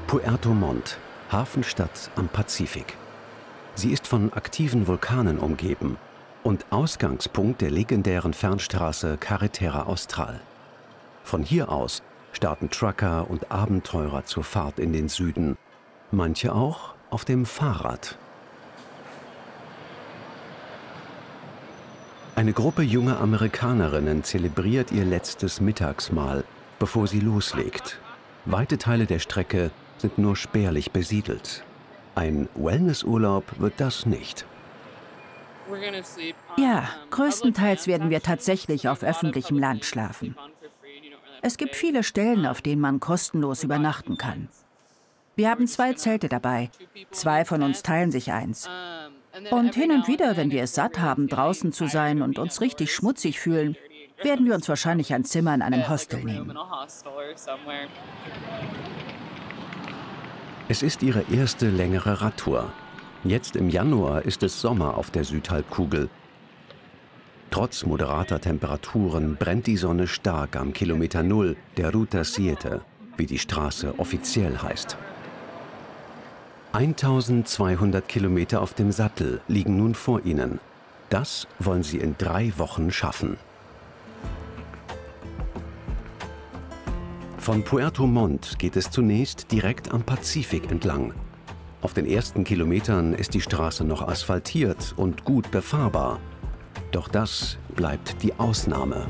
Puerto Montt, Hafenstadt am Pazifik. Sie ist von aktiven Vulkanen umgeben und Ausgangspunkt der legendären Fernstraße Carretera Austral. Von hier aus starten Trucker und Abenteurer zur Fahrt in den Süden, manche auch auf dem Fahrrad. Eine Gruppe junger Amerikanerinnen zelebriert ihr letztes Mittagsmahl, bevor sie loslegt. Weite Teile der Strecke sind nur spärlich besiedelt. Ein Wellnessurlaub wird das nicht. Ja, größtenteils werden wir tatsächlich auf öffentlichem Land schlafen. Es gibt viele Stellen, auf denen man kostenlos übernachten kann. Wir haben 2 Zelte dabei. 2 von uns teilen sich eins. Und hin und wieder, wenn wir es satt haben, draußen zu sein und uns richtig schmutzig fühlen, werden wir uns wahrscheinlich ein Zimmer in einem Hostel nehmen. Es ist ihre erste längere Radtour. Jetzt im Januar ist es Sommer auf der Südhalbkugel. Trotz moderater Temperaturen brennt die Sonne stark am Kilometer 0 der Ruta 7, wie die Straße offiziell heißt. 1200 Kilometer auf dem Sattel liegen nun vor ihnen. Das wollen sie in 3 Wochen schaffen. Von Puerto Montt geht es zunächst direkt am Pazifik entlang. Auf den ersten Kilometern ist die Straße noch asphaltiert und gut befahrbar. Doch das bleibt die Ausnahme.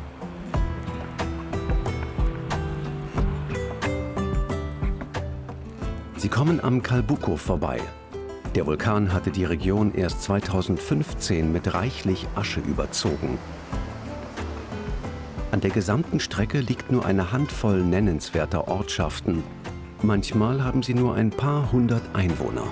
Sie kommen am Calbuco vorbei. Der Vulkan hatte die Region erst 2015 mit reichlich Asche überzogen. An der gesamten Strecke liegt nur eine Handvoll nennenswerter Ortschaften. Manchmal haben sie nur ein paar hundert Einwohner.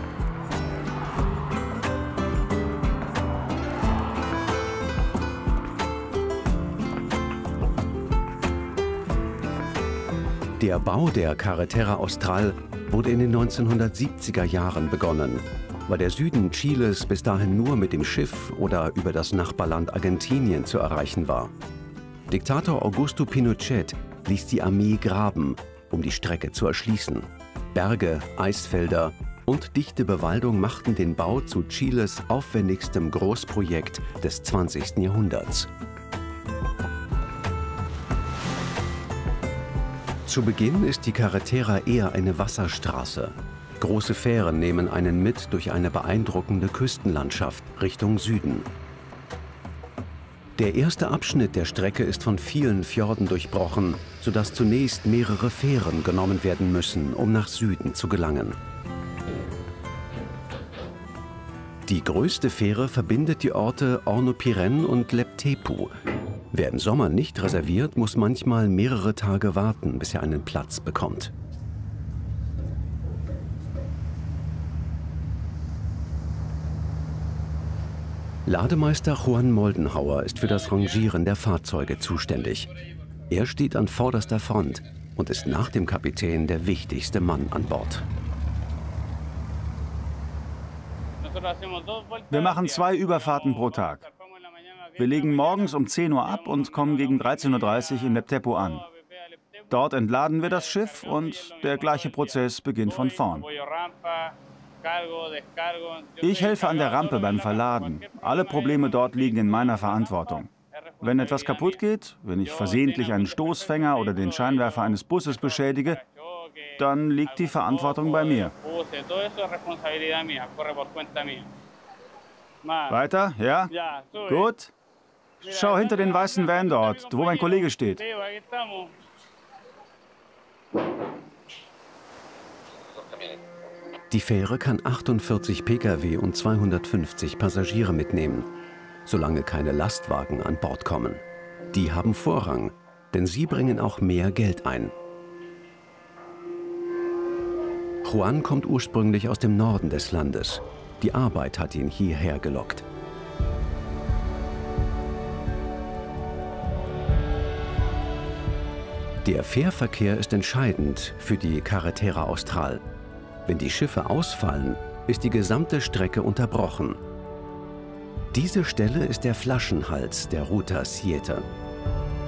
Der Bau der Carretera Austral wurde in den 1970er Jahren begonnen, weil der Süden Chiles bis dahin nur mit dem Schiff oder über das Nachbarland Argentinien zu erreichen war. Diktator Augusto Pinochet ließ die Armee graben, um die Strecke zu erschließen. Berge, Eisfelder und dichte Bewaldung machten den Bau zu Chiles aufwendigstem Großprojekt des 20. Jahrhunderts. Zu Beginn ist die Carretera eher eine Wasserstraße. Große Fähren nehmen einen mit durch eine beeindruckende Küstenlandschaft Richtung Süden. Der erste Abschnitt der Strecke ist von vielen Fjorden durchbrochen, sodass zunächst mehrere Fähren genommen werden müssen, um nach Süden zu gelangen. Die größte Fähre verbindet die Orte Hornopiren und Leptepu. Wer im Sommer nicht reserviert, muss manchmal mehrere Tage warten, bis er einen Platz bekommt. Lademeister Juan Moldenhauer ist für das Rangieren der Fahrzeuge zuständig. Er steht an vorderster Front und ist nach dem Kapitän der wichtigste Mann an Bord. Wir machen 2 Überfahrten pro Tag. Wir legen morgens um 10 Uhr ab und kommen gegen 13:30 Uhr in Leptepu an. Dort entladen wir das Schiff und der gleiche Prozess beginnt von vorn. Ich helfe an der Rampe beim Verladen. Alle Probleme dort liegen in meiner Verantwortung. Wenn etwas kaputt geht, wenn ich versehentlich einen Stoßfänger oder den Scheinwerfer eines Busses beschädige, dann liegt die Verantwortung bei mir. Weiter? Ja? Gut. Schau hinter den weißen Van dort, wo mein Kollege steht. Die Fähre kann 48 Pkw und 250 Passagiere mitnehmen, solange keine Lastwagen an Bord kommen. Die haben Vorrang, denn sie bringen auch mehr Geld ein. Juan kommt ursprünglich aus dem Norden des Landes. Die Arbeit hat ihn hierher gelockt. Der Fährverkehr ist entscheidend für die Carretera Austral. Wenn die Schiffe ausfallen, ist die gesamte Strecke unterbrochen. Diese Stelle ist der Flaschenhals der Ruta 7.